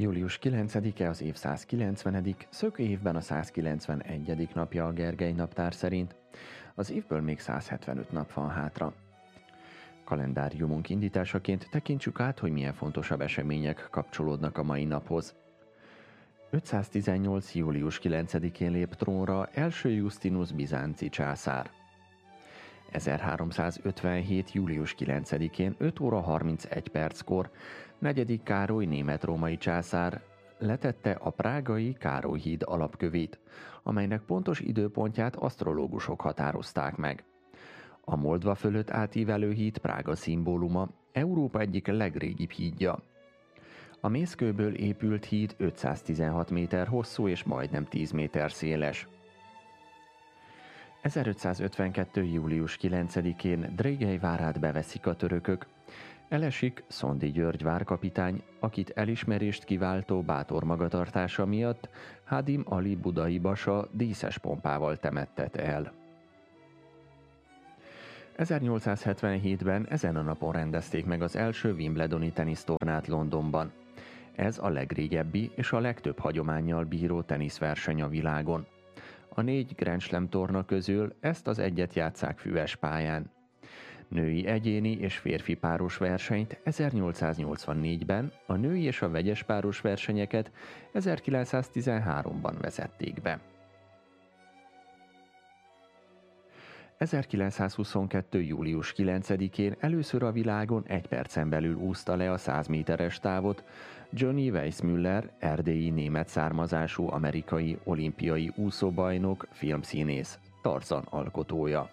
Július 9-e az év 190., szökő évben a 191. napja a Gergely naptár szerint. Az évből még 175 nap van hátra. Kalendáriumunk indításaként tekintsük át, hogy milyen fontosabb események kapcsolódnak a mai naphoz. 518. július 9-én lép trónra első Justinus bizánci császár. 1357. július 9-én 5 óra 31 perckor 4. Károly német-római császár letette a prágai Károly híd alapkövét, amelynek pontos időpontját asztrológusok határozták meg. A Moldva fölött átívelő híd Prága szimbóluma, Európa egyik legrégibb hídja. A mészkőből épült híd 516 méter hosszú és majdnem 10 méter széles. 1552. július 9-én Drégely várát beveszik a törökök. Elesik Szondi György várkapitány, akit elismerést kiváltó bátor magatartása miatt Hadim Ali budai basa díszes pompával temettet el. 1877-ben ezen a napon rendezték meg az első Wimbledoni tenisztornát Londonban. Ez a legrégebbi és a legtöbb hagyománnyal bíró teniszverseny a világon. A 4 Grand Slam torna közül ezt az egyet játsszák füves pályán. Női egyéni és férfi páros versenyt 1884-ben, a női és a vegyes páros versenyeket 1913-ban vezették be. 1922. július 9-én először a világon 1 percen belül úszta le a 100 méteres távot Johnny Weissmuller, erdélyi német származású amerikai olimpiai úszóbajnok, filmszínész, Tarzan alkotója.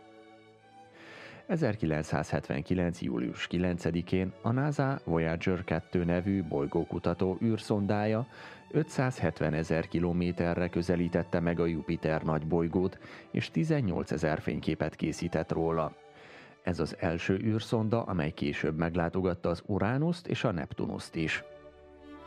1979. július 9-én a NASA Voyager 2 nevű bolygókutató űrszondája 570 000 kilométerre közelítette meg a Jupiter nagybolygót, és 18 000 fényképet készített róla. Ez az első űrszonda, amely később meglátogatta az Uránuszt és a Neptunuszt is.